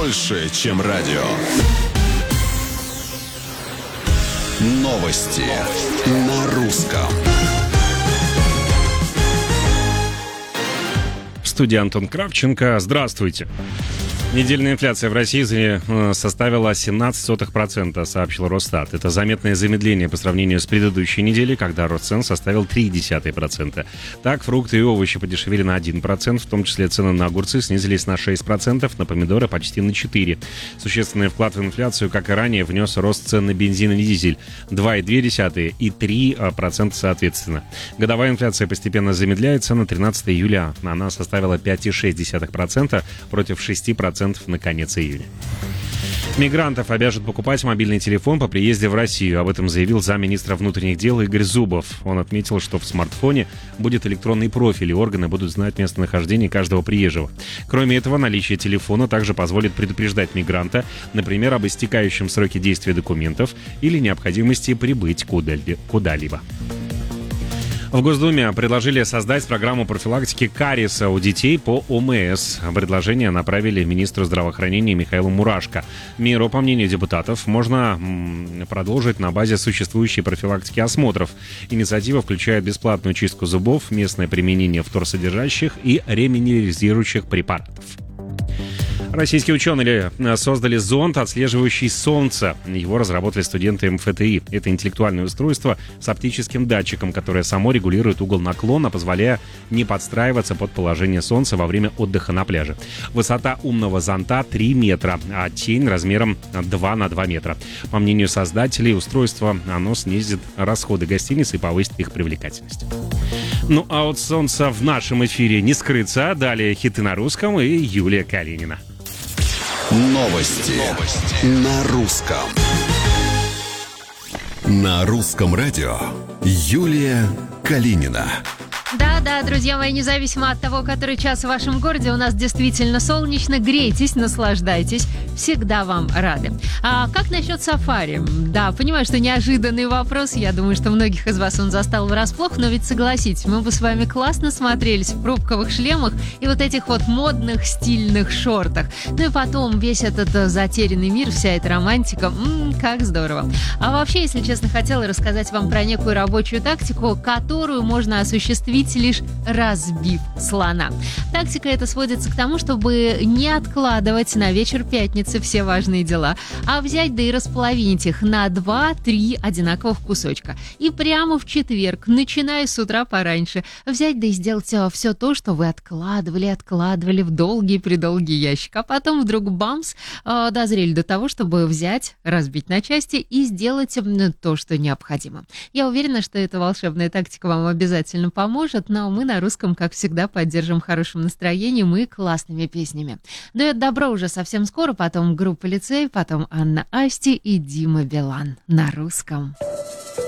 больше, чем радио. Новости на русском. В студии Антон Кравченко. Здравствуйте. Недельная инфляция в России составила 0,17%, сообщил Росстат. Это заметное замедление по сравнению с предыдущей неделей, когда рост цен составил 0,3%. Так, фрукты и овощи подешевели на 1%, в том числе цены на огурцы снизились на 6%, на помидоры почти на 4%. Существенный вклад в инфляцию, как и ранее, внес рост цен на бензин и дизель 2,2% и 3% соответственно. Годовая инфляция постепенно замедляется. На 13 июля она составила 5,6% против 6% на конец июня. Мигрантов обяжут покупать мобильный телефон по приезде в Россию. Об этом заявил замминистра внутренних дел Игорь Зубов. Он отметил, что в смартфоне будет электронный профиль, и органы будут знать местонахождение каждого приезжего. Кроме этого, наличие телефона также позволит предупреждать мигранта, например, об истекающем сроке действия документов или необходимости прибыть куда-либо. В Госдуме предложили создать программу профилактики кариеса у детей по ОМС. Предложение направили министру здравоохранения Михаилу Мурашко. Меру, по мнению депутатов, можно продолжить на базе существующей профилактики осмотров. Инициатива включает бесплатную чистку зубов, местное применение вторсодержащих и реминерализирующих препаратов. Российские ученые создали зонд, отслеживающий Солнце. Его разработали студенты МФТИ. Это интеллектуальное устройство с оптическим датчиком, которое само регулирует угол наклона, позволяя не подстраиваться под положение Солнца во время отдыха на пляже. Высота умного зонта 3 метра, а тень размером 2 на 2 метра. По мнению создателей устройства, оно снизит расходы гостиниц и повысит их привлекательность. Ну а от Солнца в нашем эфире не скрыться. Далее хиты на русском и Юлия Калинина. Новости на русском. На русском радио Юлия Калинина. Да, друзья мои, независимо от того, который час в вашем городе, у нас действительно солнечно. Грейтесь, наслаждайтесь. Всегда вам рады. А как насчет сафари? Да, понимаю, что неожиданный вопрос. Я думаю, что многих из вас он застал врасплох. Но ведь согласитесь, мы бы с вами классно смотрелись в пробковых шлемах и вот этих вот модных стильных шортах. Ну и потом весь этот затерянный мир, вся эта романтика. Как здорово. А вообще, если честно, хотела рассказать вам про некую рабочую тактику, которую можно осуществить, лишь разбив слона. Тактика эта сводится к тому, чтобы не откладывать на вечер пятницы все важные дела, а взять да и располовинить их на 2-3 одинаковых кусочка. И прямо в четверг, начиная с утра пораньше, взять да и сделать все то, что вы откладывали в долгий-предолгий ящик. А потом вдруг бамс, дозрели до того, чтобы взять, разбить на части и сделать то, что необходимо. Я уверена, что эта волшебная тактика вам обязательно поможет. Но мы на русском, как всегда, поддержим хорошим настроением и классными песнями. Дуэт «Добро» уже совсем скоро, потом группа «Лицей», потом Анна Асти и Дима Билан на русском.